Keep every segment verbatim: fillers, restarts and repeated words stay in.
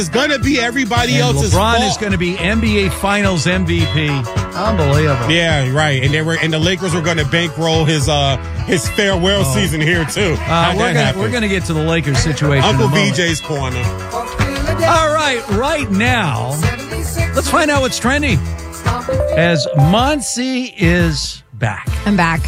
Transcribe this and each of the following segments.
It's going to be everybody and else's LeBron fault. is going to be N B A Finals M V P. Unbelievable. Yeah, right. And they were, and the Lakers were going to bankroll his uh his farewell oh. season here too. Uh, we're gonna we're gonna get to the Lakers situation. Uncle in a V J's corner. All right, right now, let's find out what's trending. As Monsi is back. I'm back.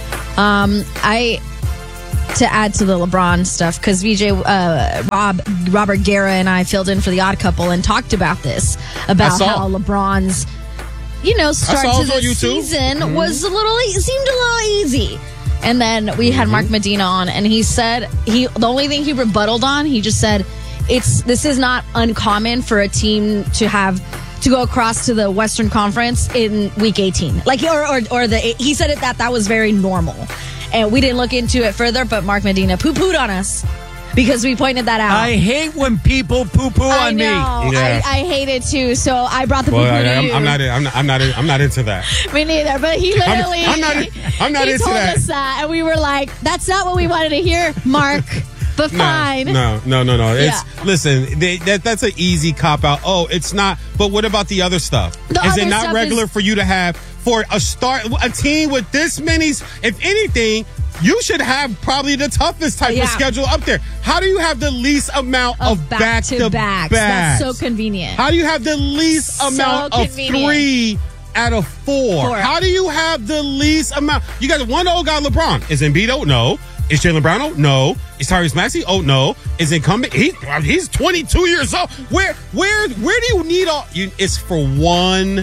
Um, I. To add to the LeBron stuff, because V J, uh, Rob, Robert Guerra and I filled in for the Odd Couple and talked about this, about how LeBron's, you know, start to the season mm-hmm. was a little, seemed a little easy. And then we had mm-hmm. Mark Medina on, and he said, he the only thing he rebutted on, he just said, it's this is not uncommon for a team to have to go across to the Western Conference in week eighteen. Like, or, or, or the, he said it that that was very normal. And we didn't look into it further, but Mark Medina poo-pooed on us because we pointed that out. I hate when people poo-poo I on know. me. Yeah. I, I hate it too. So I brought the well, poo-poo I, to you. I'm not. I'm not. I'm not. I'm not into that. Me neither. But he literally. I'm, I'm not. I'm not he into told that. us that, and we were like, "That's not what we wanted to hear, Mark." But fine. No, no, no, no. It's yeah. listen. They, that that's an easy cop out. Oh, it's not. But what about the other stuff? The is other it not regular is, for you to have for a start a team with this many? If anything. You should have probably the toughest type yeah. of schedule up there. How do you have the least amount of, of back-to-backs? That's so convenient. How do you have the least so amount convenient. of three out of four? four? How do you have the least amount? You got one old guy, LeBron. Is Embiid? Oh, no. Is Jaylen Brown? Oh, no. Is Tyrese Maxey? Oh, no. Is incumbent? He, he's twenty-two years old. Where, where, where do you need all? You, it's for one.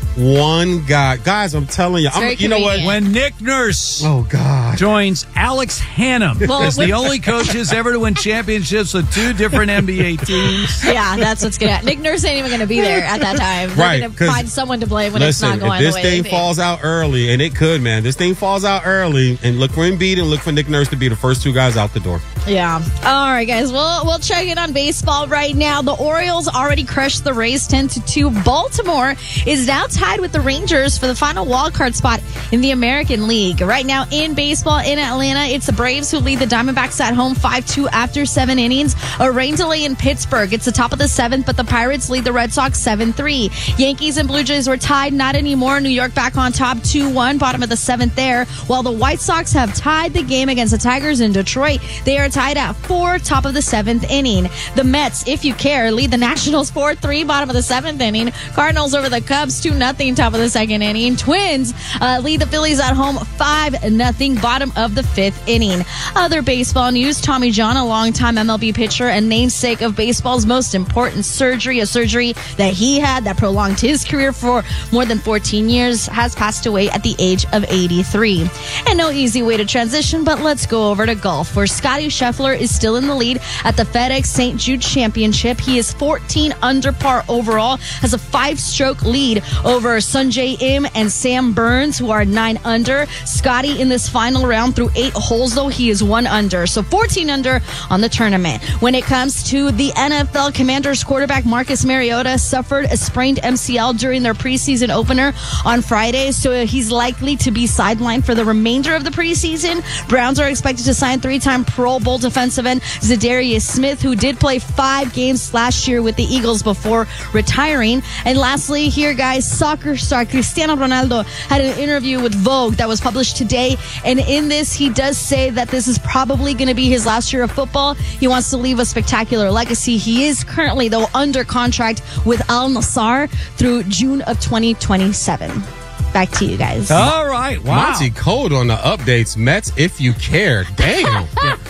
One guy. Guys, I'm telling you. I'm, you know what? When Nick Nurse oh, God. joins Alex Hannum well, as the only coaches ever to win championships with two different N B A teams. Yeah, that's what's going to happen. Nick Nurse ain't even going to be there at that time. Right. They're going to find someone to blame when listen, it's not going if this the way thing they falls think. out early, and it could, man. This thing falls out early, and look for Embiid and look for Nick Nurse to be the first two guys out the door. Yeah. All right, guys. We'll, we'll check in on baseball right now. The Orioles already crushed the Rays ten to two. Baltimore is now tied with the Rangers for the final wildcard spot in the American League. Right now in baseball in Atlanta, it's the Braves who lead the Diamondbacks at home five two after seven innings. A rain delay in Pittsburgh. It's the top of the seventh, but the Pirates lead the Red Sox seven three. Yankees and Blue Jays were tied. Not anymore. New York back on top two one, bottom of the seventh there, while the White Sox have tied the game against the Tigers in Detroit. They are tied at four, top of the seventh inning. The Mets, if you care, lead the Nationals four three, bottom of the seventh inning. Cardinals over the Cubs two nothing, top of the second inning. Twins uh, lead the Phillies at home five nothing, bottom of the fifth inning. Other baseball news, Tommy John, a longtime M L B pitcher and namesake of baseball's most important surgery, a surgery that he had that prolonged his career for more than fourteen years, has passed away at the age of eighty-three. And no easy way to transition, but let's go over to golf, where Scottie Scheffler is still in the lead at the FedEx Saint Jude Championship. He is fourteen under par overall, has a five-stroke lead over Sungjae Im and Sam Burns, who are nine under. Scottie in this final round through eight holes, though, he is one under. So fourteen under on the tournament. When it comes to the N F L, Commanders quarterback Marcus Mariota suffered a sprained M C L during their preseason opener on Friday, so he's likely to be sidelined for the remainder of the preseason. Browns are expected to sign three-time Pro Bowl defensive end Za'Darius Smith, who did play five games last year with the Eagles before retiring. And lastly, here, guys, soccer star Cristiano Ronaldo had an interview with Vogue that was published today, and in this, he does say that this is probably going to be his last year of football. He wants to leave a spectacular legacy. He is currently, though, under contract with Al Nassr through June of twenty twenty-seven. Back to you guys. All right. Wow. Monty Code on the updates. Mets, if you care. Damn.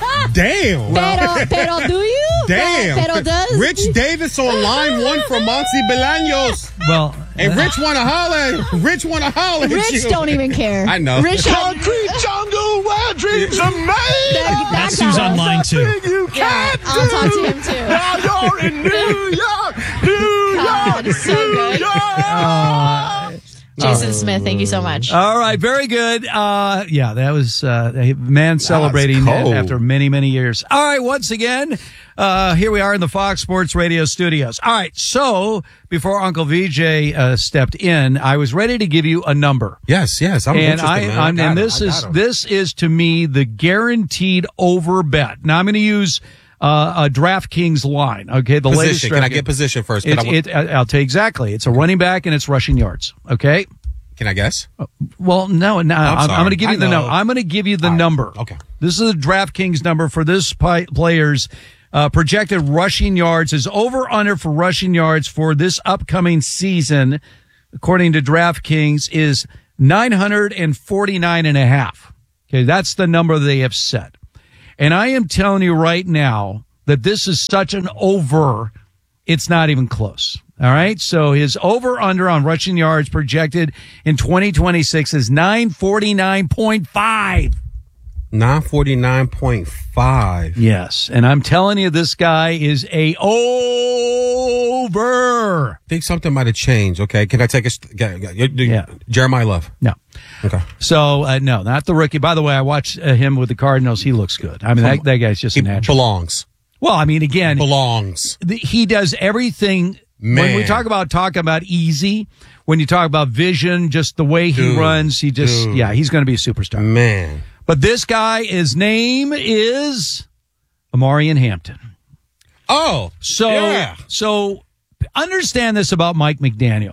Damn. Pero, pero do you? Damn. Pero does? Rich Davis on line one from Monty Bolaños. Well, and Rich want to holler. Rich want to holler at Rich you. don't even care. I know. Rich Concrete jungle where dreams are made. That, That's who's on line two. You Yeah, can't I'll do. talk to him too. Now you're in New York, New God, York, so New good. York. uh, Jason Smith, thank you so much. all right. Very good. Uh, yeah, that was uh, a man celebrating cold. after many, many years. All right. Once again, uh, here we are in the Fox Sports Radio studios. All right. So before Uncle V J uh, stepped in, I was ready to give you a number. Yes, yes. I'm and interested, I, man. I'm, got and him. this I is got him. this is to me the guaranteed over bet. Now I'm going to use uh, a DraftKings line. Okay, the latest. Position. Can I get position first? It's, I want- it, I'll tell you exactly. It's a running back and it's rushing yards. Okay. Can I guess? Well, no, no. I'm, I'm, I'm going to give you I the know. number. I'm going to give you the All right. number. Okay. This is the DraftKings number for this pi- player's uh, projected rushing yards. Is over under for rushing yards for this upcoming season, according to DraftKings, is nine forty-nine and a half. Okay, that's the number they have set. And I am telling you right now that this is such an over, it's not even close. All right. So his over under on rushing yards projected in twenty twenty-six is nine forty-nine point five. nine forty-nine point five. Yes. And I'm telling you, this guy is a over. I think something might have changed. Okay. Can I take a, yeah. Yeah. Jeremiah Love. No. Okay. So, uh, no, not the rookie. By the way, I watched uh, him with the Cardinals. He looks good. I mean, that, that guy's just He a natural. belongs. Well, I mean, again, Belongs. the, he does everything. Man. When we talk about talking about easy, when you talk about vision, just the way he Dude, runs, he just, dude. yeah, he's going to be a superstar. Man. But this guy, his name is Amarian Hampton. Oh. So, yeah. so understand this about Mike McDaniel.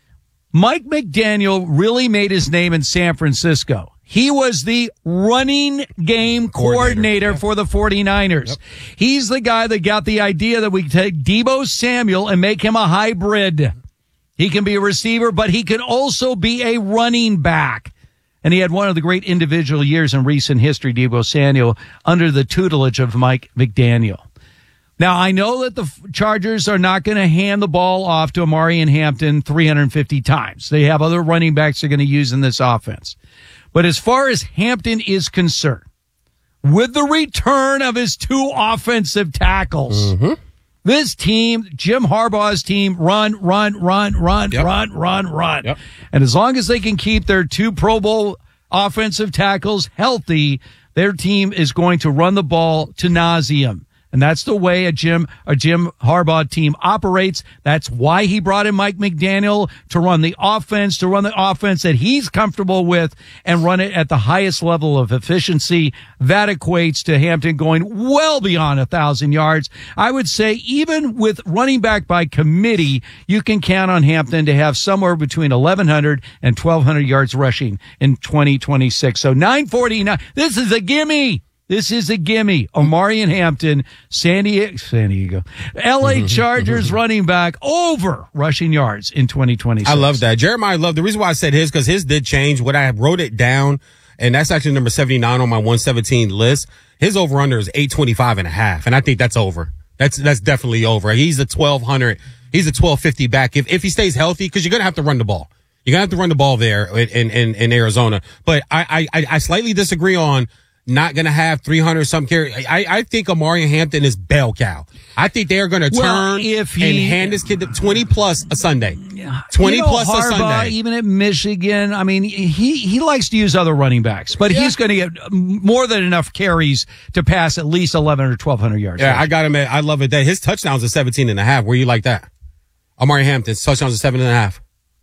Mike McDaniel really made his name in San Francisco. He was the running game coordinator, Coordinator. for the 49ers. Yep. He's the guy that got the idea that we take Deebo Samuel and make him a hybrid. He can be a receiver, but he can also be a running back. And he had one of the great individual years in recent history, Deebo Samuel, under the tutelage of Mike McDaniel. Now, I know that the Chargers are not going to hand the ball off to Amarian Hampton three hundred fifty times. They have other running backs they're going to use in this offense. But as far as Hampton is concerned, with the return of his two offensive tackles, mm-hmm. this team, Jim Harbaugh's team, run, run, run, run, yep. run, run, run. Yep. And as long as they can keep their two Pro Bowl offensive tackles healthy, their team is going to run the ball to nauseam. And that's the way a Jim, a Jim Harbaugh team operates. That's why he brought in Mike McDaniel to run the offense, to run the offense that he's comfortable with and run it at the highest level of efficiency. That equates to Hampton going well beyond a thousand yards. I would say even with running back by committee, you can count on Hampton to have somewhere between eleven hundred and twelve hundred yards rushing in twenty twenty-six. So nine forty-nine. This is a gimme. This is a gimme. Amarian Hampton, San Diego, San Diego, L A Chargers running back over rushing yards in twenty twenty-six. I love that. Jeremiah Love, the reason why I said his, because his did change. What I wrote it down, and that's actually number seventy-nine on my one seventeen list. His over-under is eight twenty-five and a half, and I think that's over. That's that's definitely over. He's a twelve hundred, he's a twelve fifty back if, if he stays healthy, because you're going to have to run the ball. You're going to have to run the ball there in, in, in Arizona. But I, I, I slightly disagree on not going to have three hundred some carry. I, I think Amarian Hampton is bell cow. I think they are going to well, turn if he, and hand this kid twenty plus a Sunday. twenty you know, plus Harbaugh, a Sunday. Even at Michigan, I mean, he, he likes to use other running backs, but yeah. he's going to get more than enough carries to pass at least eleven or twelve hundred yards. Yeah, I got him at, I love it that his touchdowns are seventeen and a half. Where you like that? Amarian Hampton's touchdowns are seven and a half.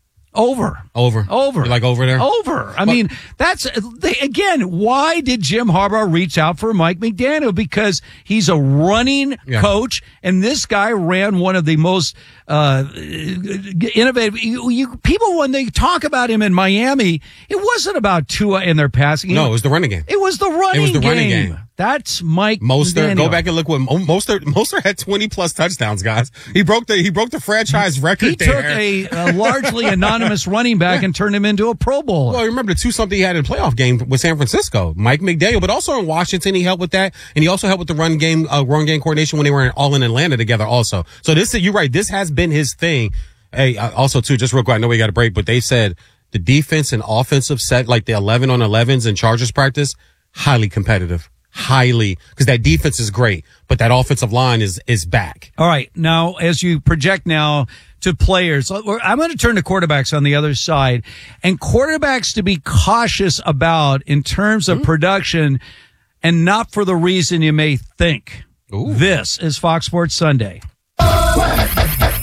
Over. Over. Over. You like over there? Over. I but, mean, that's, they, again, why did Jim Harbaugh reach out for Mike McDaniel? Because he's a running yeah. coach, and this guy ran one of the most uh innovative. You, you, people, when they talk about him in Miami, it wasn't about Tua and their passing. No, it was the running game. It was the running game. It was the running game. That's Mike Mostert. McDaniel. Go back and look what Mostert. Mostert had twenty plus touchdowns, guys. He broke the he broke the franchise record. He there. took a, a largely anonymous running back yeah. and turned him into a Pro Bowler. Well, remember the two something he had in the playoff game with San Francisco, Mike McDaniel, but also in Washington he helped with that, and he also helped with the run game uh, run game coordination when they were in, all in Atlanta together. Also, so this you're right. This has been his thing. Hey, uh, also too, just real quick. I know we got a break, but they said the defense and offensive set, like the eleven on elevens in Chargers practice, highly competitive. Highly, because that defense is great, but that offensive line is is back. All right, now as you project now to players, I'm going to turn to quarterbacks on the other side, and quarterbacks to be cautious about in terms of mm-hmm. production, and not for the reason you may think. Ooh. This is Fox Sports Sunday. Tweet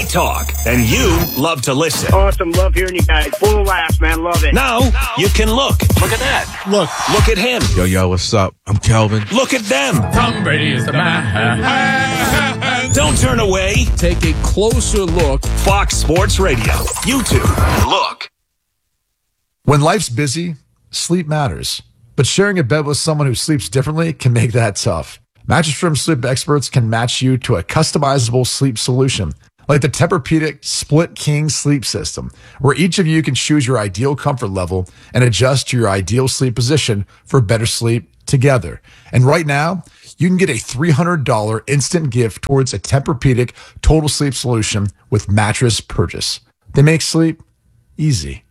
talk, and you love to listen. Awesome. Love hearing you guys. Full of laughs, man. Love it. Now, you can look. Look at that. Look. Look at him. Yo, yo, what's up? I'm Kelvin. Look at them. Tom Brady is the man. Don't turn away. Take a closer look. Fox Sports Radio. YouTube. Look. When life's busy, sleep matters. But sharing a bed with someone who sleeps differently can make that tough. Mattress Firm sleep experts can match you to a customizable sleep solution, like the Tempur-Pedic Split King Sleep System, where each of you can choose your ideal comfort level and adjust to your ideal sleep position for better sleep together. And right now, you can get a three hundred dollars instant gift towards a Tempur-Pedic total sleep solution with mattress purchase. They make sleep easy.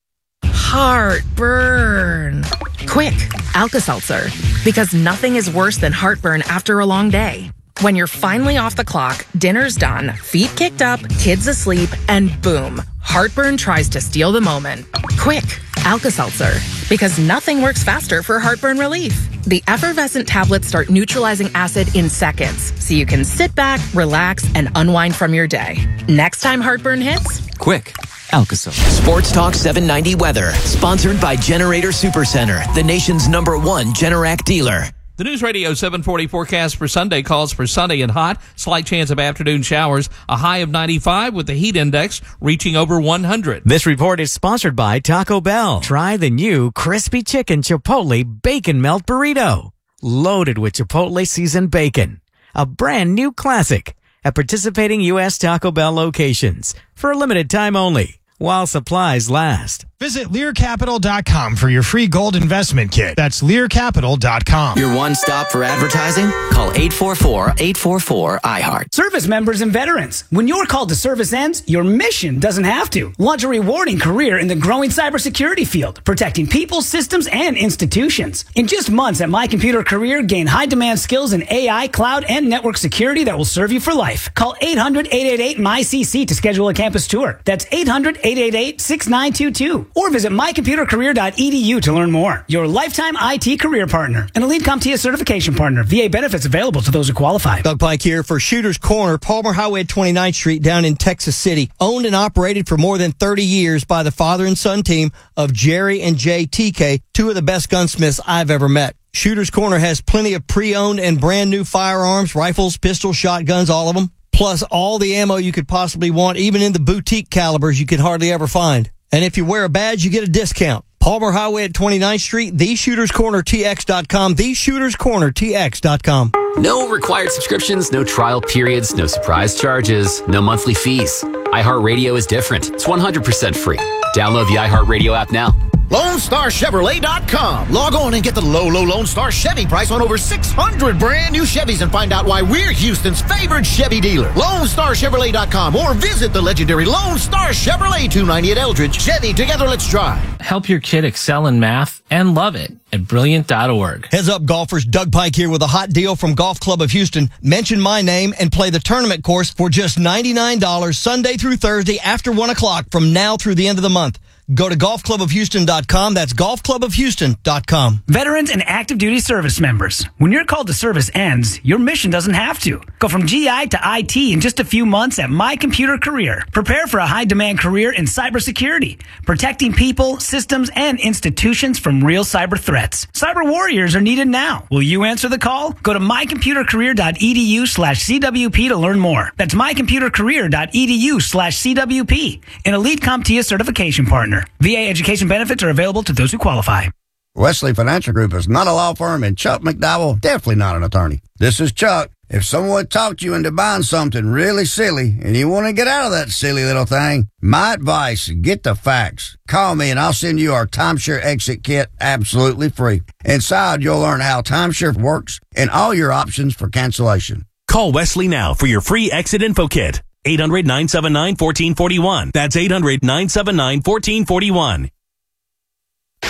Heartburn. Quick, Alka-Seltzer. Because nothing is worse than heartburn after a long day. When you're finally off the clock, dinner's done, feet kicked up, kids asleep, and boom, heartburn tries to steal the moment. Quick, Alka-Seltzer. Because nothing works faster for heartburn relief. The effervescent tablets start neutralizing acid in seconds, so you can sit back, relax, and unwind from your day. Next time heartburn hits, quick, Alka-Seltzer. Sports Talk seven ninety weather, sponsored by Generator Supercenter, the nation's number one Generac dealer. The News Radio seven forty forecast for Sunday calls for sunny and hot, slight chance of afternoon showers, a high of ninety-five with the heat index reaching over one hundred. This report is sponsored by Taco Bell. Try the new Crispy Chicken Chipotle Bacon Melt Burrito, loaded with Chipotle seasoned bacon. A brand new classic at participating U S Taco Bell locations for a limited time only, while supplies last. Visit Lear Capital dot com for your free gold investment kit. That's Lear Capital dot com. Your one stop for advertising? Call eight four four, eight four four, I heart. Service members and veterans. When your call to service ends, your mission doesn't have to. Launch a rewarding career in the growing cybersecurity field, protecting people, systems, and institutions. In just months at My Computer Career, gain high-demand skills in A I, cloud, and network security that will serve you for life. Call eight hundred, eight eight eight, M Y C C to schedule a campus tour. That's eight hundred, eight eight eight, six nine two two. Or visit my computer career dot e d u to learn more. Your lifetime I T career partner. An Elite CompTIA certification partner. V A benefits available to those who qualify. Doug Pike here for Shooter's Corner, Palmer Highway at twenty-ninth Street down in Texas City. Owned and operated for more than thirty years by the father and son team of Jerry and Jay T K, two of the best gunsmiths I've ever met. Shooter's Corner has plenty of pre-owned and brand new firearms, rifles, pistols, shotguns, all of them. Plus all the ammo you could possibly want, even in the boutique calibers you could hardly ever find. And if you wear a badge, you get a discount. Palmer Highway at twenty-ninth Street, the shooters corner t x dot com, the shooters corner t x dot com. No required subscriptions, no trial periods, no surprise charges, no monthly fees. iHeartRadio is different. It's one hundred percent free. Download the iHeartRadio app now. Lone Star Chevrolet dot com. Log on and get the low, low Lone Star Chevy price on over six hundred brand new Chevys and find out why we're Houston's favorite Chevy dealer. Lone Star Chevrolet dot com or visit the legendary Lone Star Chevrolet, two ninety at Eldridge. Chevy, together let's drive. Help your kid excel in math and love it at brilliant dot org. Heads up, golfers. Doug Pike here with a hot deal from Golf Club of Houston. Mention my name and play the tournament course for just ninety-nine dollars Sunday through Thursday after one o'clock from now through the end of the month. Go to golf club of houston dot com. That's golf club of houston dot com. Veterans and active duty service members. When your call to service ends, your mission doesn't have to. Go from G I to I T in just a few months at My Computer Career. Prepare for a high-demand career in cybersecurity, protecting people, systems, and institutions from real cyber threats. Cyber warriors are needed now. Will you answer the call? Go to my computer career dot e d u slash c w p to learn more. That's my computer career dot e d u slash c w p. An Elite CompTIA certification partner. V A education benefits are available to those who qualify. Wesley Financial Group is not a law firm, and Chuck McDowell definitely not an attorney. This is Chuck. If someone talked you into buying something really silly and you want to get out of that silly little thing, my advice, get the facts. Call me and I'll send you our timeshare exit kit absolutely free. Inside, you'll learn how timeshare works and all your options for cancellation. Call Wesley now for your free exit info kit. eight hundred, nine seven nine, one four four one. That's eight hundred, nine seven nine, one four four one.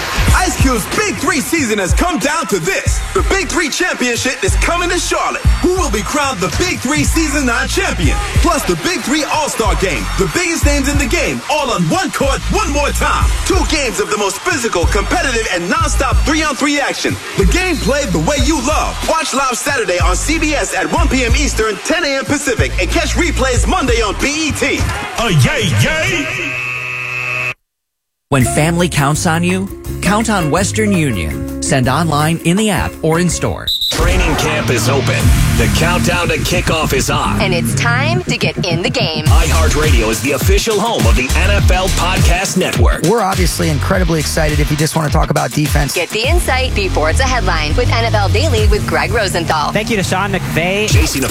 Ice Cube's Big Three season has come down to this. The Big Three Championship is coming to Charlotte. Who will be crowned the Big Three Season nine champion? Plus the Big Three All-Star Game. The biggest names in the game, all on one court, one more time. Two games of the most physical, competitive, and non-stop three-on-three action. The game played the way you love. Watch live Saturday on C B S at one p.m. Eastern, ten a.m. Pacific, and catch replays Monday on B E T. A yay, yay! When family counts on you, count on Western Union. Send online, in the app, or in store. Training camp is open. The countdown to kickoff is on. And it's time to get in the game. iHeartRadio is the official home of the N F L Podcast Network. We're obviously incredibly excited if you just want to talk about defense. Get the insight before it's a headline with N F L Daily with Greg Rosenthal. Thank you to Sean McVay. Jason